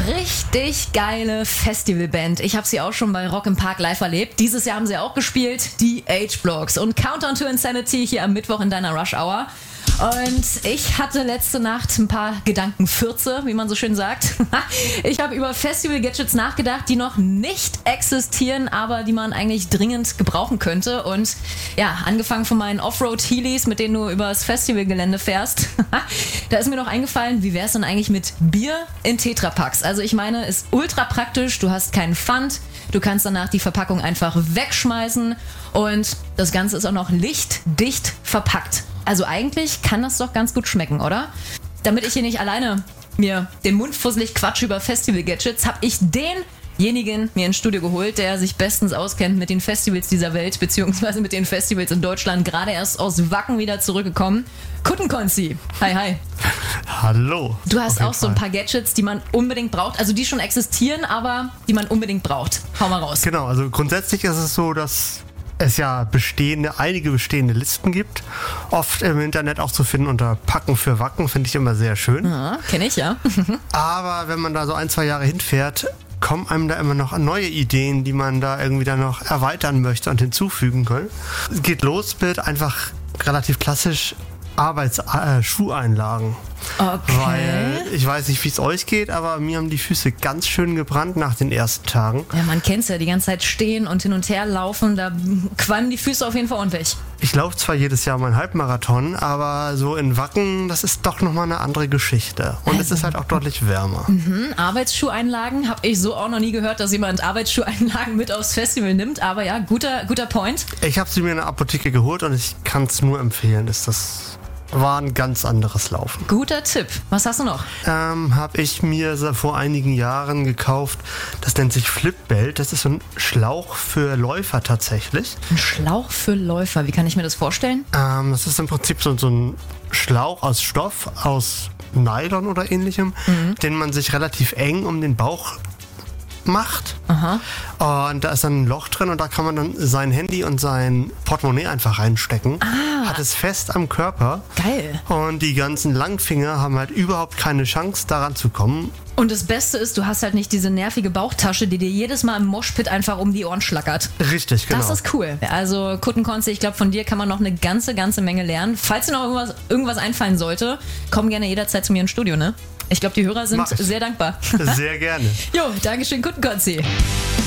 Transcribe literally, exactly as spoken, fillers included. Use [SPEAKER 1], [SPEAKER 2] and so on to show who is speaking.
[SPEAKER 1] Richtig geile Festivalband. Ich habe sie auch schon bei Rock im Park live erlebt. Dieses Jahr haben sie auch gespielt, die H-Blocks. Und Countdown to Insanity hier am Mittwoch in deiner Rush Hour. Und ich hatte letzte Nacht ein paar Gedankenfürze, wie man so schön sagt. Ich habe über Festival-Gadgets nachgedacht, die noch nicht existieren, aber die man eigentlich dringend gebrauchen könnte. Und ja, angefangen von meinen Offroad-Heelys, mit denen du übers Festivalgelände fährst, da ist mir noch eingefallen, wie wäre es denn eigentlich mit Bier in Tetrapacks? Also ich meine, ist ultra praktisch, du hast keinen Pfand, du kannst danach die Verpackung einfach wegschmeißen und das Ganze ist auch noch lichtdicht verpackt. Also eigentlich kann das doch ganz gut schmecken, oder? Damit ich hier nicht alleine mir den Mund fusselig quatsche über Festival-Gadgets, habe ich denjenigen mir ins Studio geholt, der sich bestens auskennt mit den Festivals dieser Welt, beziehungsweise mit den Festivals in Deutschland, gerade erst aus Wacken wieder zurückgekommen. Kuttenkonzi. Hi, hi.
[SPEAKER 2] Hallo.
[SPEAKER 1] Du hast auch
[SPEAKER 2] Fall.
[SPEAKER 1] so ein paar Gadgets, die man unbedingt braucht, also die schon existieren, aber die man unbedingt braucht. Hau mal raus.
[SPEAKER 2] Genau, also grundsätzlich ist es so, dass es ja bestehende, einige bestehende Listen gibt. Oft im Internet auch zu finden unter Packen für Wacken, finde ich immer sehr schön.
[SPEAKER 1] Ja, kenne ich, ja.
[SPEAKER 2] Aber wenn man da so ein, zwei Jahre hinfährt, kommen einem da immer noch neue Ideen, die man da irgendwie dann noch erweitern möchte und hinzufügen kann. Es geht los mit einfach relativ klassisch Arbeits-Schuheinlagen.
[SPEAKER 1] Okay.
[SPEAKER 2] Weil ich weiß nicht, wie es euch geht, aber mir haben die Füße ganz schön gebrannt nach den ersten Tagen.
[SPEAKER 1] Ja, man kennt's ja, die ganze Zeit stehen und hin und her laufen, da qualmen die Füße auf jeden Fall ordentlich.
[SPEAKER 2] Ich laufe zwar jedes Jahr meinen Halbmarathon, aber so in Wacken, das ist doch nochmal eine andere Geschichte. Und es ist halt auch deutlich wärmer.
[SPEAKER 1] Mhm, Arbeitsschuheinlagen habe ich so auch noch nie gehört, dass jemand Arbeitsschuheinlagen mit aufs Festival nimmt. Aber ja, guter, guter Point.
[SPEAKER 2] Ich habe sie mir in der Apotheke geholt und ich kann es nur empfehlen. Ist das war ein ganz anderes Laufen.
[SPEAKER 1] Guter Tipp. Was hast du noch?
[SPEAKER 2] Ähm, habe ich mir so vor einigen Jahren gekauft. Das nennt sich Flipbelt. Das ist so ein Schlauch für Läufer tatsächlich.
[SPEAKER 1] Ein Schlauch für Läufer. Wie kann ich mir das vorstellen?
[SPEAKER 2] Ähm, das ist im Prinzip so, so ein Schlauch aus Stoff, aus Nylon oder ähnlichem, mhm. den man sich relativ eng um den Bauch macht.
[SPEAKER 1] Aha.
[SPEAKER 2] Und da ist dann ein Loch drin und da kann man dann sein Handy und sein Portemonnaie einfach reinstecken.
[SPEAKER 1] Ah.
[SPEAKER 2] Hat es fest am Körper.
[SPEAKER 1] Geil.
[SPEAKER 2] Und die ganzen Langfinger haben halt überhaupt keine Chance, daran zu kommen.
[SPEAKER 1] Und das Beste ist, du hast halt nicht diese nervige Bauchtasche, die dir jedes Mal im Moshpit einfach um die Ohren schlackert.
[SPEAKER 2] Richtig, genau.
[SPEAKER 1] Das ist cool. Also Kuttenkonzi, ich glaube, von dir kann man noch eine ganze, ganze Menge lernen. Falls dir noch irgendwas, irgendwas einfallen sollte, komm gerne jederzeit zu mir ins Studio, ne? Ich glaube, die Hörer sind sehr dankbar.
[SPEAKER 2] Sehr gerne.
[SPEAKER 1] Jo, Dankeschön, Kuttenkonzi.